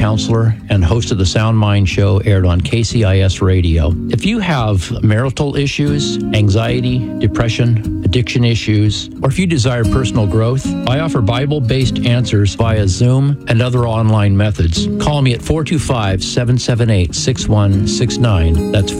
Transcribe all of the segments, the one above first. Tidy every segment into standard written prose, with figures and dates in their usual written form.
counselor and host of the Sound Mind Show, aired on KCIS Radio. If you have marital issues, anxiety, depression, addiction issues, or if you desire personal growth, I offer Bible-based answers via Zoom and other online methods. Call me at 425-778-6169. That's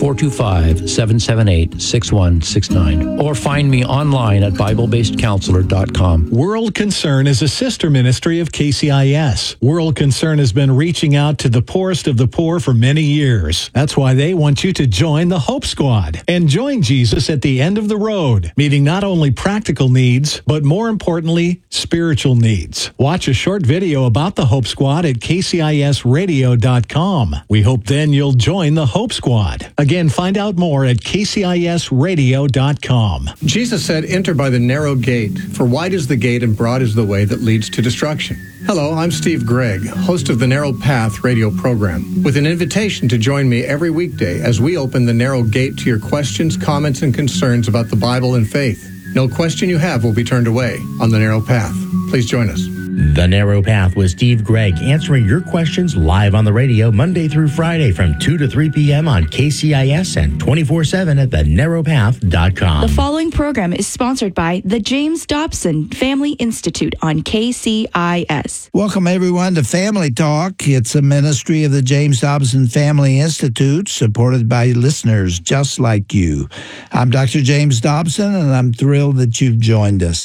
425-778-6169. Or find me online at BibleBasedCounselor.com. World Concern is a sister ministry of KCIS. World Concern has been reaching out to the poorest of the poor for many years. That's why they want you to join the Hope Squad and join Jesus at the end of the road, meeting not only practical needs, but more importantly, spiritual needs. Watch a short video about the Hope Squad at KCISradio.com. We hope then you'll join the Hope Squad. Again, find out more at KCISradio.com. Jesus said, "Enter by the narrow gate, for wide is the gate and broad is the way that leads to destruction." Hello, I'm Steve Gregg, host of the Narrow Path radio program, with an invitation to join me every weekday as we open the narrow gate to your questions, comments, and concerns about the Bible and faith. No question you have will be turned away on the Narrow Path. Please join us. The Narrow Path with Steve Gregg, answering your questions live on the radio Monday through Friday from 2 to 3 p.m. on KCIS and 24/7 at thenarrowpath.com. The following program is sponsored by the James Dobson Family Institute on KCIS. Welcome, everyone, to Family Talk. It's a ministry of the James Dobson Family Institute, supported by listeners just like you. I'm Dr. James Dobson, and I'm thrilled that you've joined us.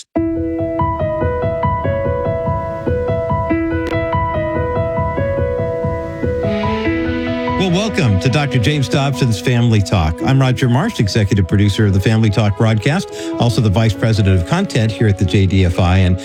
Well, welcome to Dr. James Dobson's Family Talk. I'm Roger Marsh, executive producer of the Family Talk broadcast, also the vice president of content here at the JDFI. And,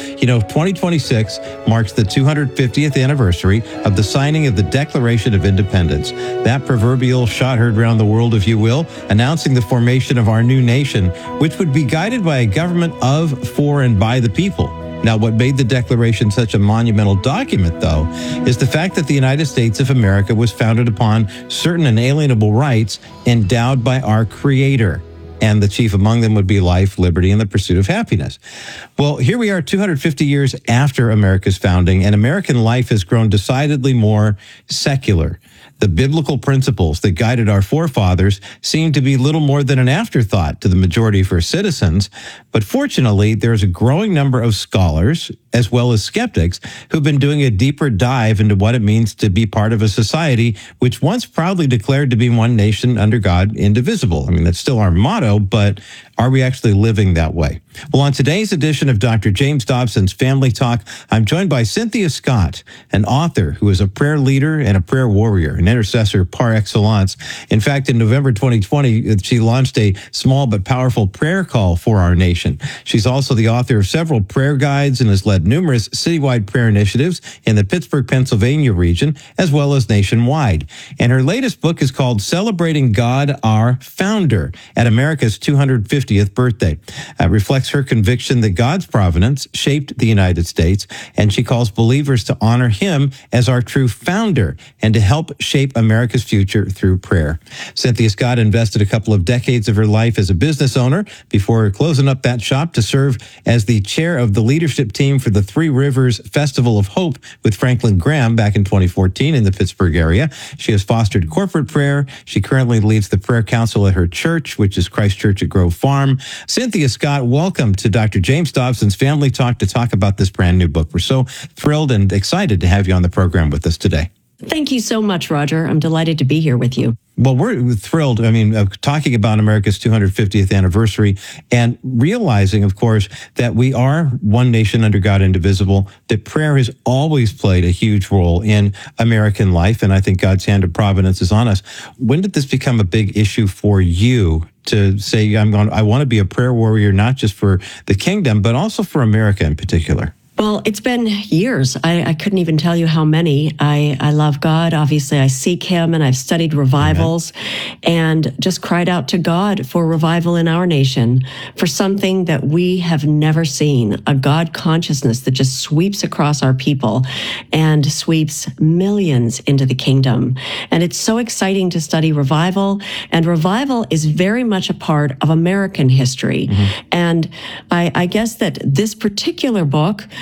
2026 marks the 250th anniversary of the signing of the Declaration of Independence. That proverbial shot heard around the world, if you will, announcing the formation of our new nation, which would be guided by a government of, for, and by the people. Now, what made the Declaration such a monumental document, though, is the fact that the United States of America was founded upon certain inalienable rights endowed by our Creator. And the chief among them would be life, liberty, and the pursuit of happiness. Well, here we are 250 years after America's founding, and American life has grown decidedly more secular. The biblical principles that guided our forefathers seem to be little more than an afterthought to the majority of our citizens. But fortunately, there's a growing number of scholars, as well as skeptics, who've been doing a deeper dive into what it means to be part of a society which once proudly declared to be one nation under God, indivisible. I mean, that's still our motto, but are we actually living that way? Well, on today's edition of Dr. James Dobson's Family Talk, I'm joined by Cynthia Scott, an author who is a prayer leader and a prayer warrior, an intercessor par excellence. In fact, in November 2020, she launched a small but powerful prayer call for our nation. She's also the author of several prayer guides and has led numerous citywide prayer initiatives in the Pittsburgh, Pennsylvania region, as well as nationwide. And her latest book is called Celebrating God, Our Founder, at America's 250th birthday. It reflects her conviction that God's providence shaped the United States, and she calls believers to honor him as our true founder and to help shape America's future through prayer. Cynthia Scott invested a couple of decades of her life as a business owner before closing up that shop to serve as the chair of the leadership team for the Three Rivers Festival of Hope with Franklin Graham back in 2014 in the Pittsburgh area. She has fostered corporate prayer. She currently leads the prayer council at her church, which is Christ Church at Grove Farm. Cynthia Scott, welcome to Dr. James Dobson's Family Talk to talk about this brand new book. We're so thrilled and excited to have you on the program with us today. Thank you so much, Roger. I'm delighted to be here with you. Well, we're thrilled, talking about America's 250th anniversary and realizing, of course, that we are one nation under God, indivisible, that prayer has always played a huge role in American life, and I think God's hand of providence is on us. When did this become a big issue for you to say, I want to be a prayer warrior, not just for the kingdom, but also for America in particular? Well, it's been years. I couldn't even tell you how many. I love God. Obviously, I seek him, and I've studied revivals and just cried out to God for revival in our nation, for something that we have never seen, a God consciousness that just sweeps across our people and sweeps millions into the kingdom. And it's so exciting to study revival, and revival is very much a part of American history. And I guess that this particular book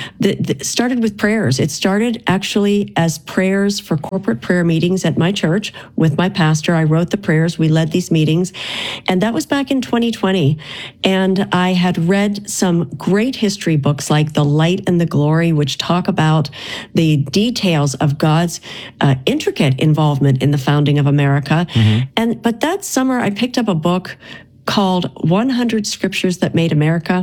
started with prayers. It started actually as prayers for corporate prayer meetings at my church with my pastor. I wrote the prayers. We led these meetings. And that was back in 2020. And I had read some great history books like The Light and the Glory, which talk about the details of God's intricate involvement in the founding of America. But that summer, I picked up a book called 100 Scriptures That Made America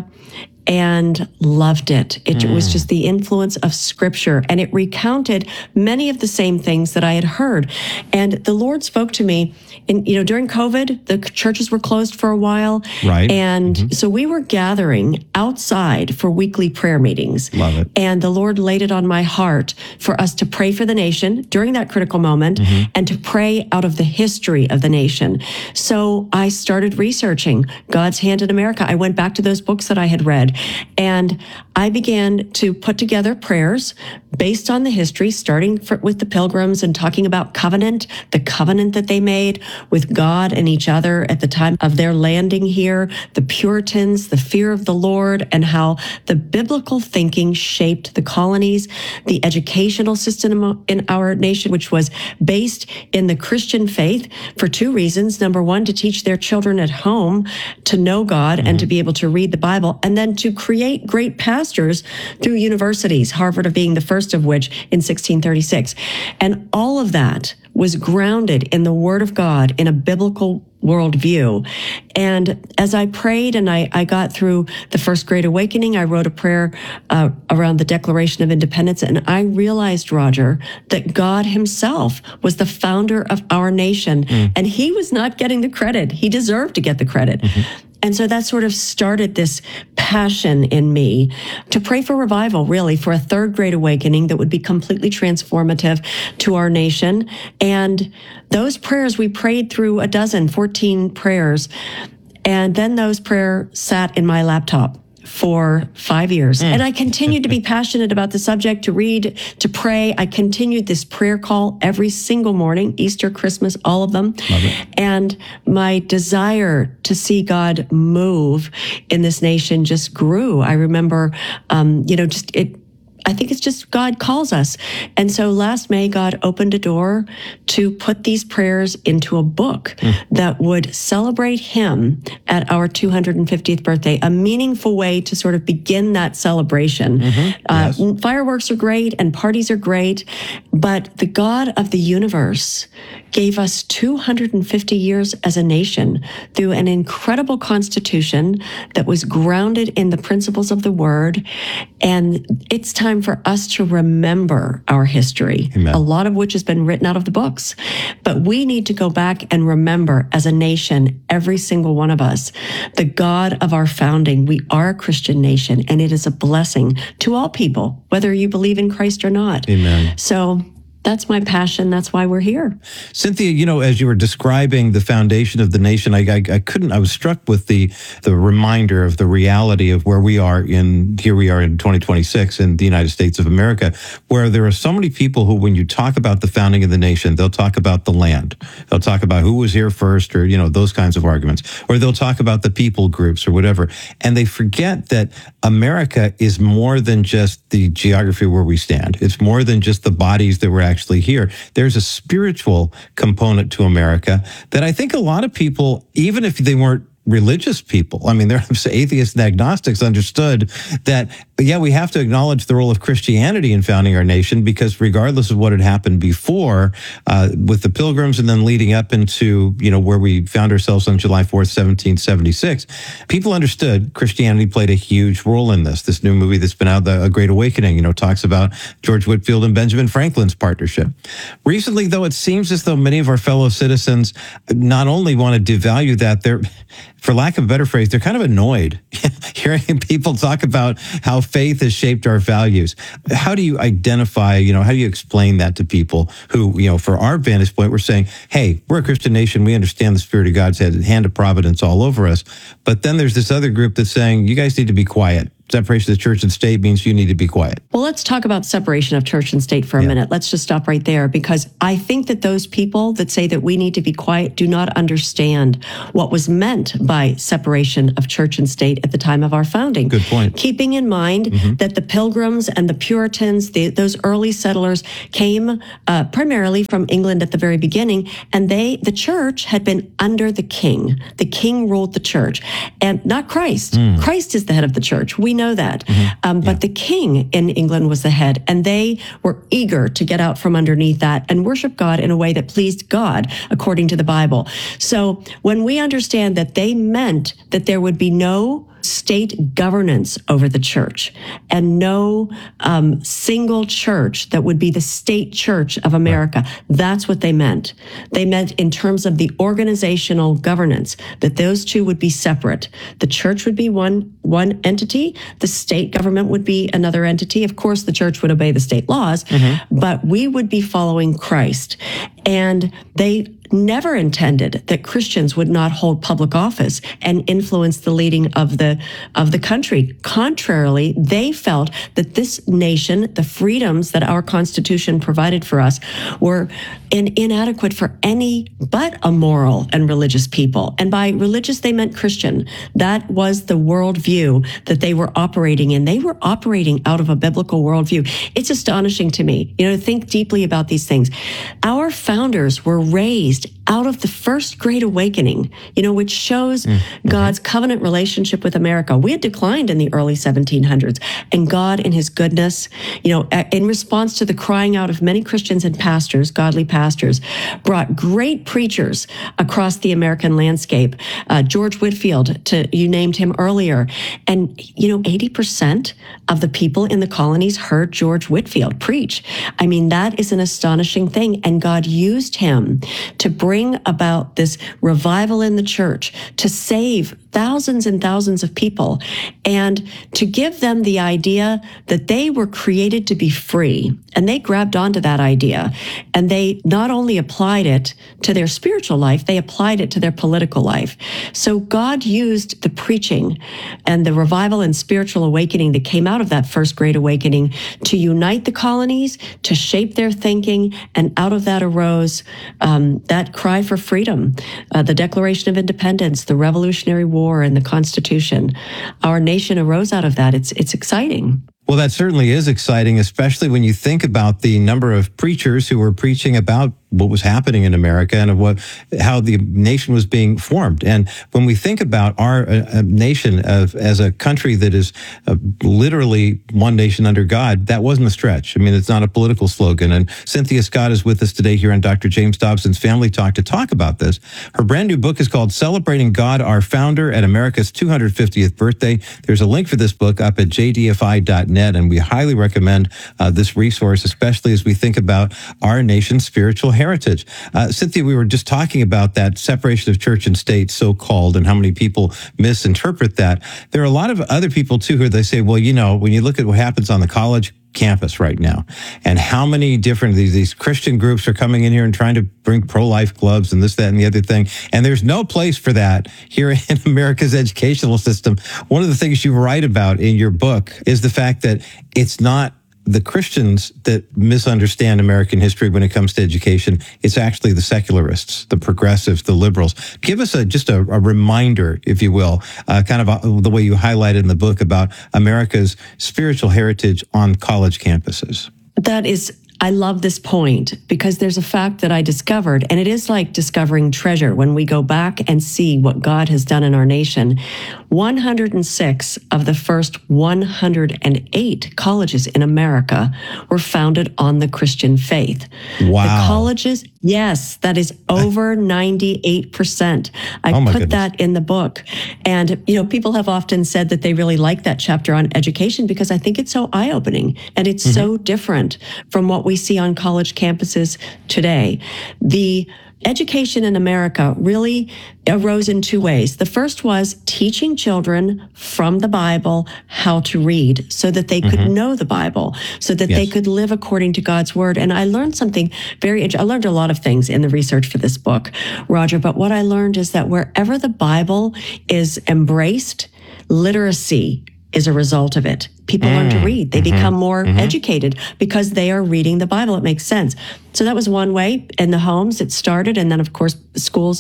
and loved it. It was just the influence of Scripture, and it recounted many of the same things that I had heard. And the Lord spoke to me. During COVID, the churches were closed for a while. Right. And so we were gathering outside for weekly prayer meetings. Love it. And the Lord laid it on my heart for us to pray for the nation during that critical moment and to pray out of the history of the nation. So I started researching God's hand in America. I went back to those books that I had read, and I began to put together prayers based on the history, starting with the Pilgrims and talking about covenant, the covenant that they made with God and each other at the time of their landing here, the Puritans, the fear of the Lord, and how the biblical thinking shaped the colonies, the educational system in our nation, which was based in the Christian faith for two reasons. Number one, to teach their children at home to know God and to be able to read the Bible, and then to create great pastors through universities, Harvard being the first of which in 1636. And all of that was grounded in the Word of God, in a biblical worldview. And as I prayed and I got through the First Great Awakening, I wrote a prayer around the Declaration of Independence, and I realized, Roger, that God himself was the founder of our nation, and he was not getting the credit. He deserved to get the credit. And so that sort of started this passion in me to pray for revival, really, for a third great awakening that would be completely transformative to our nation. And those prayers, we prayed through 14 prayers. And then those prayers sat in my laptop for 5 years. And I continued to be passionate about the subject, to read, to pray. I continued this prayer call every single morning, Easter, Christmas, all of them. And my desire to see God move in this nation just grew. I remember, I think it's just God calls us. And so last May, God opened a door to put these prayers into a book that would celebrate him at our 250th birthday, a meaningful way to sort of begin that celebration. Yes. Fireworks are great and parties are great, but the God of the universe gave us 250 years as a nation through an incredible constitution that was grounded in the principles of the Word. And it's time for us to remember our history, Amen. A lot of which has been written out of the books. But we need to go back and remember as a nation, every single one of us, the God of our founding. We are a Christian nation, and it is a blessing to all people, whether you believe in Christ or not. Amen. So that's my passion. That's why we're here. Cynthia, as you were describing the foundation of the nation, I was struck with the reminder of the reality of where we are here we are in 2026 in the United States of America, where there are so many people who, when you talk about the founding of the nation, they'll talk about the land. They'll talk about who was here first, or, those kinds of arguments, or they'll talk about the people groups or whatever. And they forget that America is more than just the geography where we stand. It's more than just the bodies that we're actually here. There's a spiritual component to America that I think a lot of people, even if they weren't religious people, they're atheists and agnostics, understood that, we have to acknowledge the role of Christianity in founding our nation, because regardless of what had happened before with the Pilgrims and then leading up into, where we found ourselves on July 4th, 1776, people understood Christianity played a huge role in this. This new movie that's been out, The Great Awakening, talks about George Whitefield and Benjamin Franklin's partnership. Recently, though, it seems as though many of our fellow citizens not only want to devalue that, they're, for lack of a better phrase, they're kind of annoyed hearing people talk about how faith has shaped our values. How do you identify, how do you explain that to people who, for our vantage point, we're saying, hey, we're a Christian nation. We understand the Spirit of God's hand of providence all over us. But then there's this other group that's saying, you guys need to be quiet. separation of church and state means you need to be quiet. Well, let's talk about separation of church and state for a minute. Let's just stop right there, because I think that those people that say that we need to be quiet do not understand what was meant by separation of church and state at the time of our founding. Good point. Keeping in mind that the Pilgrims and the Puritans, those early settlers, came primarily from England at the very beginning, and the church had been under the king. The king ruled the church, and not Christ. Christ is the head of the church. We know that. But the king in England was the head, and they were eager to get out from underneath that and worship God in a way that pleased God, according to the Bible. So when we understand that they meant that there would be no state governance over the church and no single church that would be the state church of America. That's what they meant. They meant in terms of the organizational governance, that those two would be separate. The church would be one entity. The state government would be another entity. Of course, the church would obey the state laws, but we would be following Christ. And they never intended that Christians would not hold public office and influence the leading of the country. Contrarily, they felt that this nation, the freedoms that our Constitution provided for us, were inadequate for any but a moral and religious people. And by religious, they meant Christian. That was the worldview that they were operating in. They were operating out of a biblical worldview. It's astonishing to me, to think deeply about these things. Our founders were raised out of the First Great Awakening, which shows God's covenant relationship with America. We had declined in the early 1700s, and God, in his goodness, in response to the crying out of many Christians and pastors, godly pastors, brought great preachers across the American landscape. George Whitefield, you named him earlier. And, 80% of the people in the colonies heard George Whitefield preach. I mean, that is an astonishing thing. And God used him to bring about this revival in the church, to save thousands and thousands of people, and to give them the idea that they were created to be free. And they grabbed onto that idea. And they not only applied it to their spiritual life, they applied it to their political life. So God used the preaching and the revival and spiritual awakening that came out of that First Great Awakening to unite the colonies, to shape their thinking. And out of that arose that cry for freedom, the Declaration of Independence, the Revolutionary War, and the Constitution. Our nation arose out of that. It's exciting. Well, that certainly is exciting, especially when you think about the number of preachers who were preaching about what was happening in America and how the nation was being formed. And when we think about our nation as a country that is literally one nation under God, that wasn't a stretch. I mean, it's not a political slogan. And Cynthia Scott is with us today here on Dr. James Dobson's Family Talk to talk about this. Her brand new book is called Celebrating God, Our Founder at America's 250th Birthday. There's a link for this book up at jdfi.net. And we highly recommend this resource, especially as we think about our nation's spiritual heritage. Cynthia, we were just talking about that separation of church and state, so-called, and how many people misinterpret that. There are a lot of other people, too, who they say, well, when you look at what happens on the college campus right now, and how many different these Christian groups are coming in here and trying to bring pro-life clubs and this, that, and the other thing. And there's no place for that here in America's educational system. One of the things you write about in your book is the fact that it's not the Christians that misunderstand American history when it comes to education. It's actually the secularists, the progressives, the liberals. Give us just a reminder, if you will, kind of the way you highlighted in the book about America's spiritual heritage on college campuses. I love this point because there's a fact that I discovered, and it is like discovering treasure when we go back and see what God has done in our nation. 106 of the first 108 colleges in America were founded on the Christian faith. Wow. The colleges, yes, that is over 98%. I put that in the book. And, people have often said that they really like that chapter on education because I think it's so eye-opening and it's so different from what we see on college campuses today. The education in America really arose in two ways. The first was teaching children from the Bible how to read so that they could know the Bible, so that they could live according to God's word. And I learned something I learned a lot of things in the research for this book, Roger, but what I learned is that wherever the Bible is embraced, literacy is a result of it. People learn to read. They become more educated because they are reading the Bible. It makes sense. So that was one way. In the homes, it started. And then, of course, schools,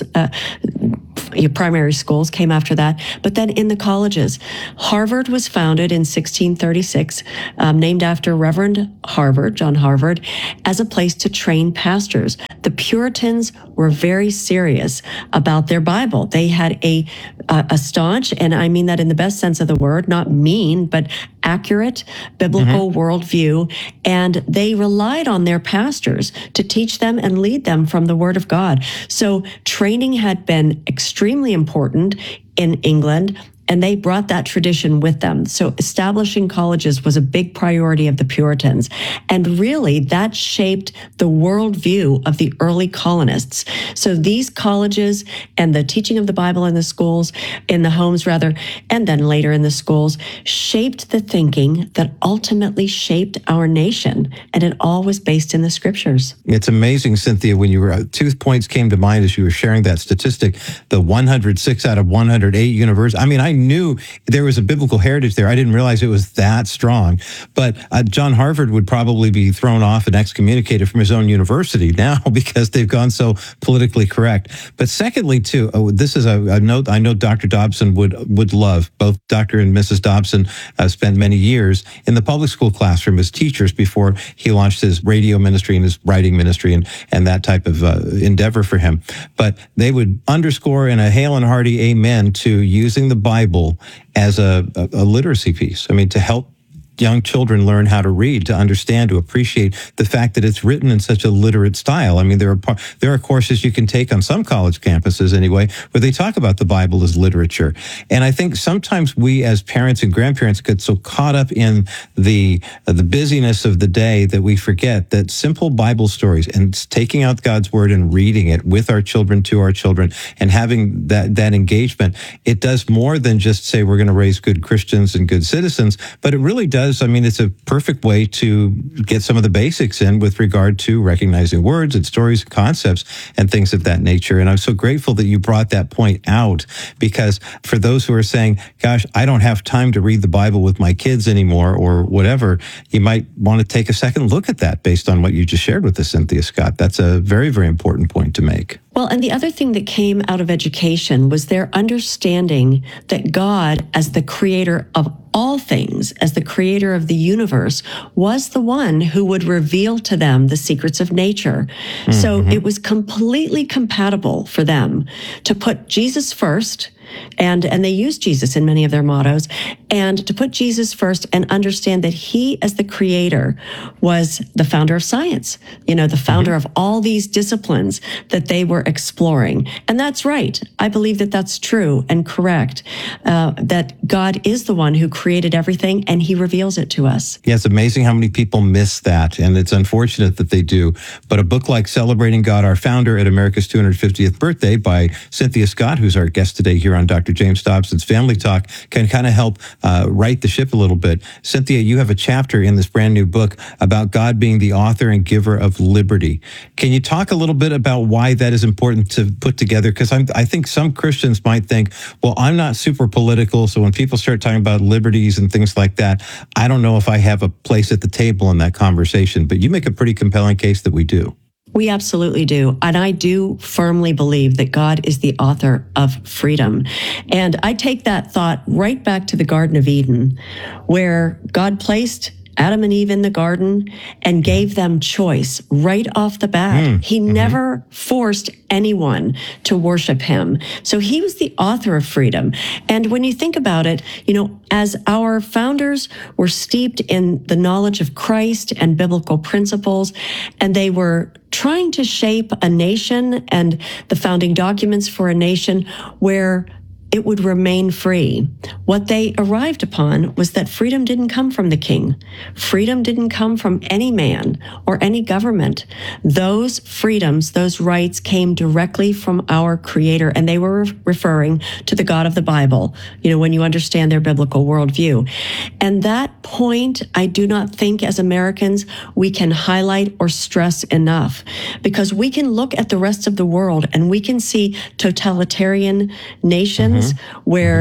your primary schools came after that. But then in the colleges, Harvard was founded in 1636, named after Reverend Harvard, John Harvard, as a place to train pastors. The Puritans were very serious about their Bible. They had a staunch, and I mean that in the best sense of the word, not mean, but accurate biblical worldview. And they relied on their pastors to teach them and lead them from the Word of God. So training had been extremely important in England, and they brought that tradition with them. So establishing colleges was a big priority of the Puritans. And really, that shaped the worldview of the early colonists. So these colleges and the teaching of the Bible in the schools, in the homes rather, and then later in the schools, shaped the thinking that ultimately shaped our nation. And it all was based in the scriptures. It's amazing, Cynthia, when you were, 2 points came to mind as you were sharing that statistic, the 106 out of 108 universities. I mean, I knew there was a biblical heritage there. I didn't realize it was that strong. But John Harvard would probably be thrown off and excommunicated from his own university now because they've gone so politically correct. But secondly, too, this is a note I know Dr. Dobson would love. Both Dr. and Mrs. Dobson spent many years in the public school classroom as teachers before he launched his radio ministry and his writing ministry and that type of endeavor for him. But they would underscore in a hail and hearty amen to using the Bible as a literacy piece. I mean, to help young children learn how to read, to understand, to appreciate the fact that it's written in such a literate style. I mean, there are courses you can take on some college campuses anyway, where they talk about the Bible as literature. And I think sometimes we as parents and grandparents get so caught up in the busyness of the day that we forget that simple Bible stories and taking out God's word and reading it with our children, to our children, and having that engagement, it does more than just say we're going to raise good Christians and good citizens, but it really does. I mean, it's a perfect way to get some of the basics in with regard to recognizing words and stories and concepts and things of that nature. And I'm so grateful that you brought that point out, because for those who are saying, gosh, I don't have time to read the Bible with my kids anymore or whatever, you might want to take a second look at that based on what you just shared with us, Cynthia Scott. That's a very, very important point to make. Well, and the other thing that came out of education was their understanding that God, as the creator of all things, as the creator of the universe, was the one who would reveal to them the secrets of nature. So it was completely compatible for them to put Jesus first, and they use Jesus in many of their mottos, and to put Jesus first and understand that he, as the creator, was the founder of science, the founder of all these disciplines that they were exploring. And that's right. I believe that that's true and correct, that God is the one who created everything and he reveals it to us. Yeah, it's amazing how many people miss that, and it's unfortunate that they do. But a book like Celebrating God, Our Founder at America's 250th Birthday by Cynthia Scott, who's our guest today here on Dr. James Dobson's Family Talk, can kind of help right the ship a little bit. Cynthia, you have a chapter in this brand new book about God being the author and giver of liberty. Can you talk a little bit about why that is important to put together? Because I think some Christians might think, well, I'm not super political, so when people start talking about liberties and things like that, I don't know if I have a place at the table in that conversation. But you make a pretty compelling case that we do. We absolutely do. And I do firmly believe that God is the author of freedom. And I take that thought right back to the Garden of Eden, where God placed Adam and Eve in the garden and gave them choice right off the bat. He never forced anyone to worship him. So he was the author of freedom. And when you think about it, as our founders were steeped in the knowledge of Christ and biblical principles, and they were trying to shape a nation and the founding documents for a nation where it would remain free. What they arrived upon was that freedom didn't come from the king. Freedom didn't come from any man or any government. Those freedoms, those rights came directly from our Creator, and they were referring to the God of the Bible, when you understand their biblical worldview. And that point, I do not think as Americans we can highlight or stress enough, because we can look at the rest of the world and we can see totalitarian nations where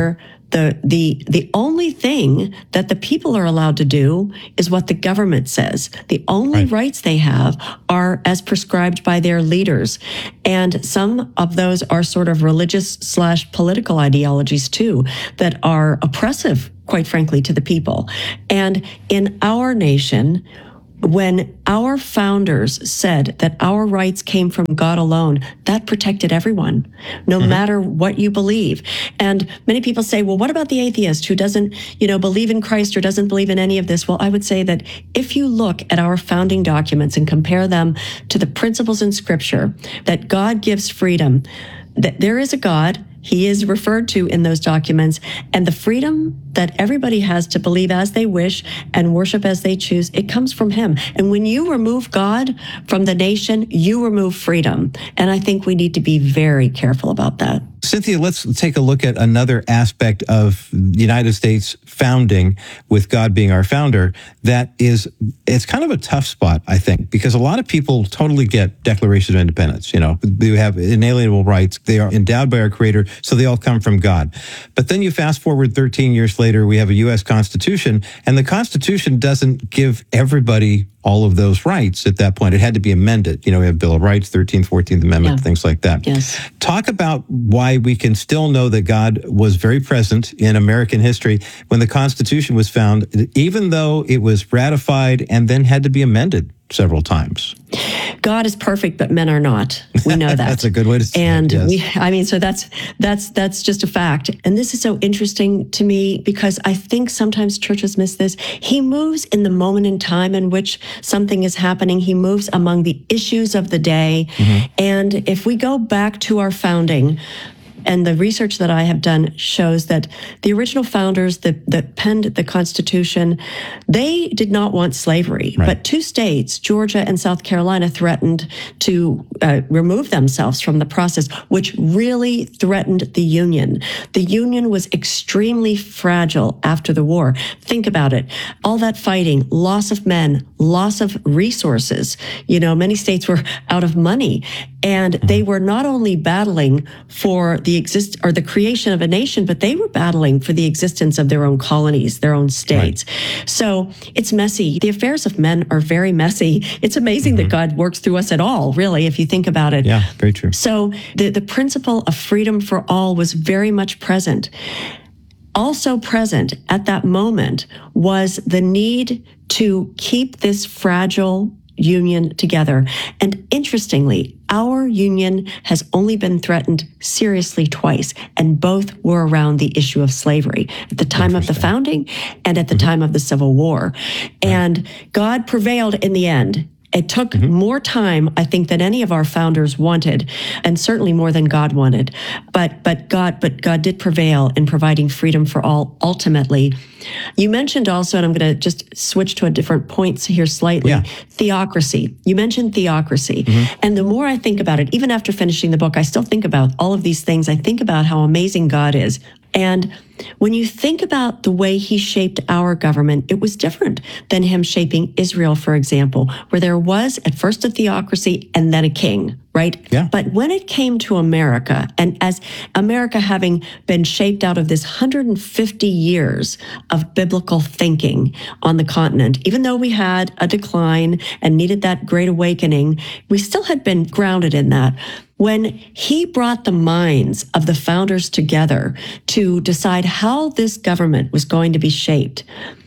The only thing that the people are allowed to do is what the government says. The only rights they have are as prescribed by their leaders. And some of those are sort of religious/political ideologies too, that are oppressive, quite frankly, to the people. And in our nation, when our founders said that our rights came from God alone, that protected everyone, no matter what you believe. And many people say, well, what about the atheist who doesn't, believe in Christ or doesn't believe in any of this? Well, I would say that if you look at our founding documents and compare them to the principles in Scripture, that God gives freedom, that there is a God, He is referred to in those documents, and the freedom that everybody has to believe as they wish and worship as they choose, it comes from Him. And when you remove God from the nation, you remove freedom. And I think we need to be very careful about that. Cynthia, let's take a look at another aspect of the United States founding, with God being our founder. It's kind of a tough spot, I think, because a lot of people totally get Declaration of Independence. They have inalienable rights. They are endowed by our Creator, so they all come from God. But then you fast forward 13 years later, we have a U.S. Constitution, and the Constitution doesn't give everybody all of those rights at that point. It had to be amended. We have Bill of Rights, 13th, 14th Amendment, things like that. Yes. Talk about why we can still know that God was very present in American history when the Constitution was found, even though it was ratified and then had to be amended several times. God is perfect, but men are not. We know that. That's a good way to say it. And so that's just a fact. And this is so interesting to me because I think sometimes churches miss this. He moves in the moment in time in which something is happening. He moves among the issues of the day. Mm-hmm. And if we go back to our founding, and the research that I have done shows that the original founders that penned the Constitution, they did not want slavery. Right. But two states, Georgia and South Carolina, threatened to remove themselves from the process, which really threatened the Union. The Union was extremely fragile after the war. Think about it. All that fighting, loss of men, loss of resources. Many states were out of money. And they were not only battling for the creation of a nation, but they were battling for the existence of their own colonies, their own states. Right. So it's messy. The affairs of men are very messy. It's amazing that God works through us at all, really, if you think about it. Yeah, very true. So the principle of freedom for all was very much present. Also present at that moment was the need to keep this fragile union together. And interestingly, our union has only been threatened seriously twice, and both were around the issue of slavery at the time of the founding and at the time of the Civil War. And God prevailed in the end. It took more time, I think, than any of our founders wanted, and certainly more than God wanted. But God did prevail in providing freedom for all ultimately. You mentioned also, and I'm going to just switch to a different point here slightly, theocracy. You mentioned theocracy. And the more I think about it, even after finishing the book, I still think about all of these things. I think about how amazing God is. And when you think about the way He shaped our government, it was different than Him shaping Israel, for example, where there was at first a theocracy and then a king, right? Yeah. But when it came to America, and as America having been shaped out of this 150 years of biblical thinking on the continent, even though we had a decline and needed that great awakening, we still had been grounded in that. When He brought the minds of the founders together to decide how this government was going to be shaped,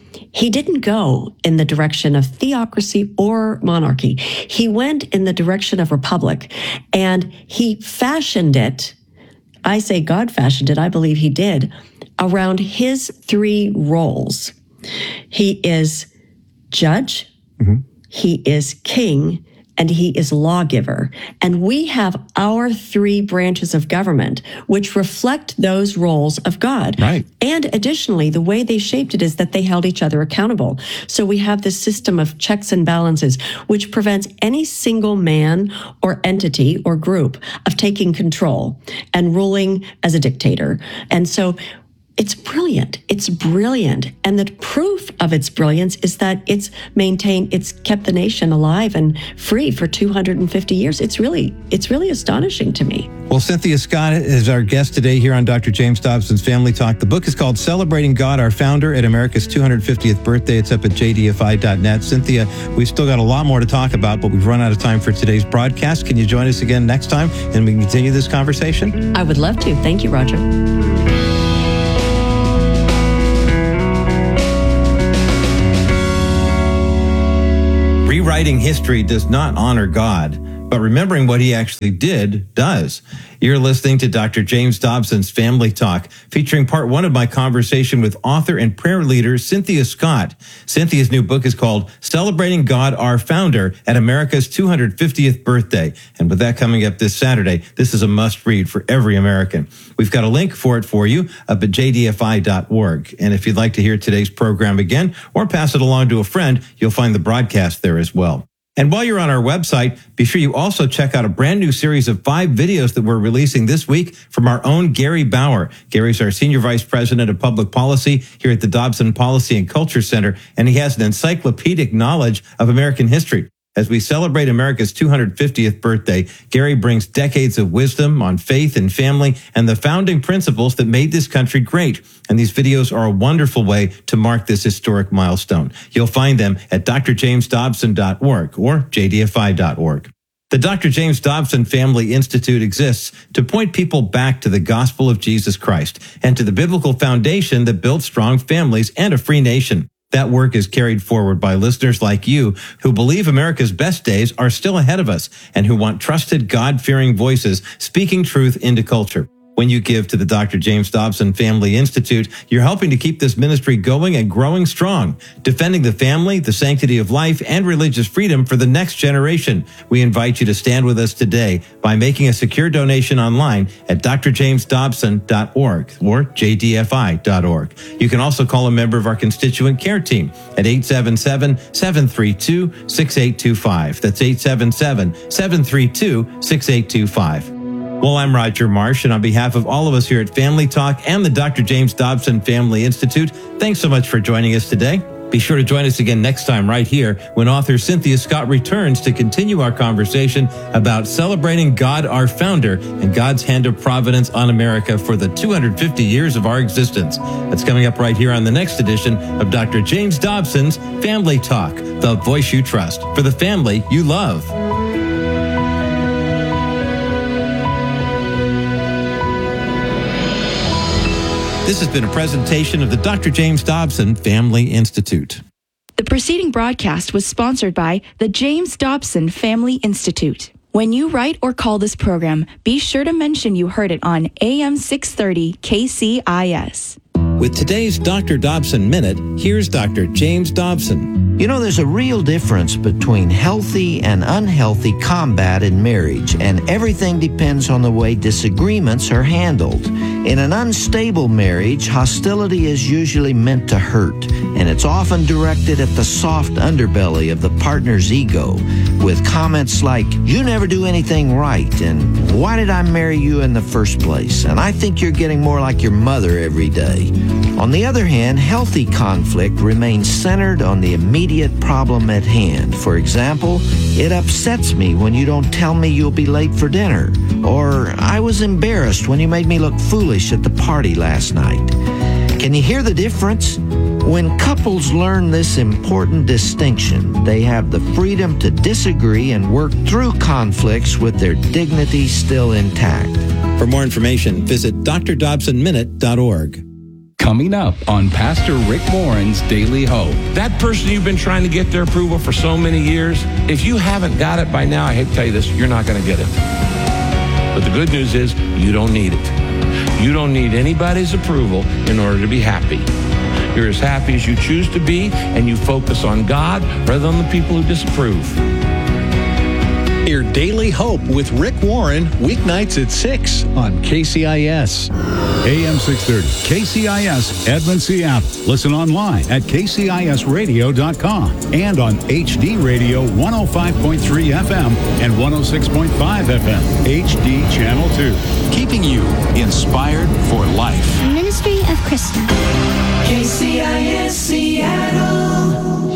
He didn't go in the direction of theocracy or monarchy. He went in the direction of republic, and He fashioned it. I say God fashioned it. I believe He did, around His three roles. He is judge, He is king, and He is lawgiver. And we have our three branches of government, which reflect those roles of God. Right. And additionally, the way they shaped it is that they held each other accountable. So we have this system of checks and balances, which prevents any single man or entity or group of taking control and ruling as a dictator. And so It's brilliant. It's brilliant. And the proof of its brilliance is that it's kept the nation alive and free for 250 years. It's really astonishing to me. Well, Cynthia Scott is our guest today here on Dr. James Dobson's Family Talk. The book is called Celebrating God, Our Founder at America's 250th Birthday. It's up at jdfi.net. Cynthia, we've still got a lot more to talk about, but we've run out of time for today's broadcast. Can you join us again next time and we can continue this conversation? I would love to. Thank you, Roger. Rewriting history does not honor God, but remembering what he actually did does. You're listening to Dr. James Dobson's Family Talk, featuring part one of my conversation with author and prayer leader Cynthia Scott. Cynthia's new book is called Celebrating God, Our Founder at America's 250th Birthday. And with that coming up this Saturday, this is a must-read for every American. We've got a link for it for you up at jdfi.org. And if you'd like to hear today's program again or pass it along to a friend, you'll find the broadcast there as well. And while you're on our website, be sure you also check out a brand new series of 5 videos that we're releasing this week from our own Gary Bauer. Gary's our Senior Vice President of Public Policy here at the Dobson Policy and Culture Center, and he has an encyclopedic knowledge of American history. As we celebrate America's 250th birthday, Gary brings decades of wisdom on faith and family and the founding principles that made this country great. And these videos are a wonderful way to mark this historic milestone. You'll find them at drjamesdobson.org or jdfi.org. The Dr. James Dobson Family Institute exists to point people back to the gospel of Jesus Christ and to the biblical foundation that built strong families and a free nation. That work is carried forward by listeners like you who believe America's best days are still ahead of us and who want trusted, God-fearing voices speaking truth into culture. When you give to the Dr. James Dobson Family Institute, you're helping to keep this ministry going and growing strong, defending the family, the sanctity of life, and religious freedom for the next generation. We invite you to stand with us today by making a secure donation online at drjamesdobson.org or jdfi.org. You can also call a member of our constituent care team at 877-732-6825. That's 877-732-6825. Well, I'm Roger Marsh, and on behalf of all of us here at Family Talk and the Dr. James Dobson Family Institute, thanks so much for joining us today. Be sure to join us again next time right here when author Cynthia Scott returns to continue our conversation about celebrating God, our founder, and God's hand of providence on America for the 250 years of our existence. That's coming up right here on the next edition of Dr. James Dobson's Family Talk, the voice you trust for the family you love. This has been a presentation of the Dr. James Dobson Family Institute. The preceding broadcast was sponsored by the James Dobson Family Institute. When you write or call this program, be sure to mention you heard it on AM 630 KCIS. With today's Dr. Dobson Minute, here's Dr. James Dobson. You know, there's a real difference between healthy and unhealthy combat in marriage, and everything depends on the way disagreements are handled. In an unstable marriage, hostility is usually meant to hurt, and it's often directed at the soft underbelly of the partner's ego, with comments like, "You never do anything right," and "Why did I marry you in the first place?" and "I think you're getting more like your mother every day." On the other hand, healthy conflict remains centered on the immediate problem at hand. For example, "It upsets me when you don't tell me you'll be late for dinner," or "I was embarrassed when you made me look foolish at the party last night." Can you hear the difference? When couples learn this important distinction, they have the freedom to disagree and work through conflicts with their dignity still intact. For more information, visit drdobsonminute.org. Coming up on Pastor Rick Warren's Daily Hope. That person you've been trying to get their approval for so many years, if you haven't got it by now, I hate to tell you this, you're not going to get it. But the good news is you don't need it. You don't need anybody's approval in order to be happy. You're as happy as you choose to be, and you focus on God rather than the people who disapprove. Here's hear Daily Hope with Rick Warren weeknights at 6 on KCIS. AM 630, KCIS, Edmond, Seattle. Listen online at kcisradio.com and on HD Radio 105.3 FM and 106.5 FM, HD Channel 2. Keeping you inspired for life. Ministry of Krista. KCIS Seattle.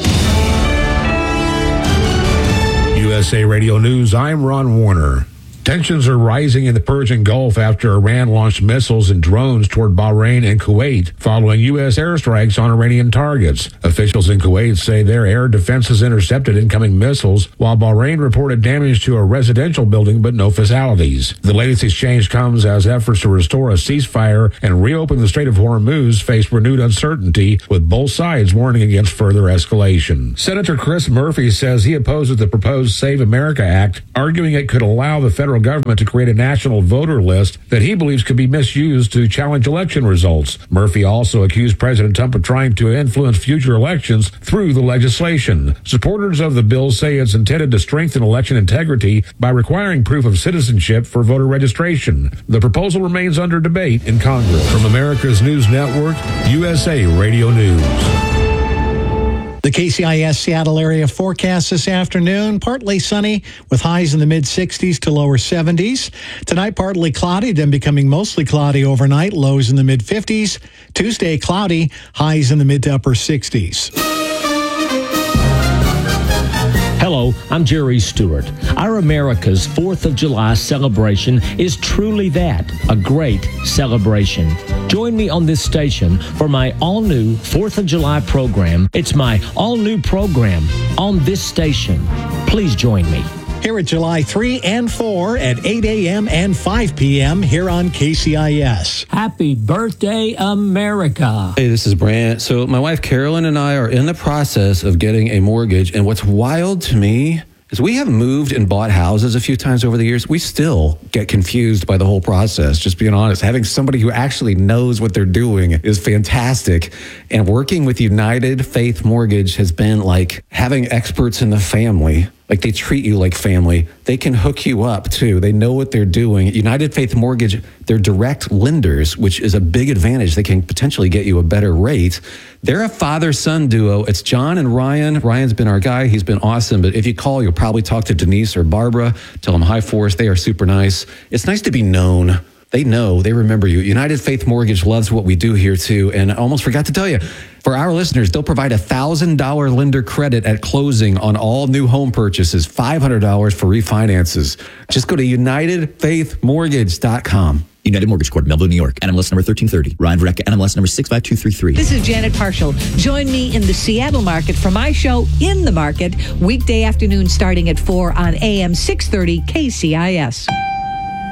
USA Radio News, I'm Ron Warner. Tensions are rising in the Persian Gulf after Iran launched missiles and drones toward Bahrain and Kuwait following U.S. airstrikes on Iranian targets. Officials in Kuwait say their air defenses intercepted incoming missiles, while Bahrain reported damage to a residential building but no fatalities. The latest exchange comes as efforts to restore a ceasefire and reopen the Strait of Hormuz face renewed uncertainty, with both sides warning against further escalation. Senator Chris Murphy says he opposes the proposed Save America Act, arguing it could allow the federal government to create a national voter list that he believes could be misused to challenge election results. Murphy also accused President Trump of trying to influence future elections through the legislation. Supporters of the bill say it's intended to strengthen election integrity by requiring proof of citizenship for voter registration. The proposal remains under debate in Congress. From America's News Network, USA Radio News. The KCIS Seattle area forecast this afternoon, partly sunny with highs in the mid-60s to lower 70s. Tonight, partly cloudy, then becoming mostly cloudy overnight, lows in the mid-50s. Tuesday, cloudy, highs in the mid to upper 60s. Hello, I'm Jerry Stewart. Our America's 4th of July celebration is truly that, a great celebration. Join me on this station for my all-new 4th of July program. It's my all-new program on this station. Please join me. Here at July 3 and 4 at 8 a.m. and 5 p.m. here on KCIS. Happy birthday, America. Hey, this is Brant. So my wife Carolyn and I are in the process of getting a mortgage. And what's wild to me is we have moved and bought houses a few times over the years. We still get confused by the whole process, just being honest. Having somebody who actually knows what they're doing is fantastic. And working with United Faith Mortgage has been like having experts in the family. Like, they treat you like family. They can hook you up, too. They know what they're doing. United Faith Mortgage, they're direct lenders, which is a big advantage. They can potentially get you a better rate. They're a father-son duo. It's John and Ryan. Ryan's been our guy. He's been awesome. But if you call, you'll probably talk to Denise or Barbara. Tell them hi for us. They are super nice. It's nice to be known. They know, they remember you. United Faith Mortgage loves what we do here, too. And I almost forgot to tell you, for our listeners, they'll provide $1,000 lender credit at closing on all new home purchases, $500 for refinances. Just go to UnitedFaithMortgage.com. United Mortgage Corp, Melville, New York. NMLS number 1330. Ryan Verrecka, NMLS number 65233. This is Janet Parshall. Join me in the Seattle market for my show, In the Market, weekday afternoon starting at 4 on AM 630 KCIS.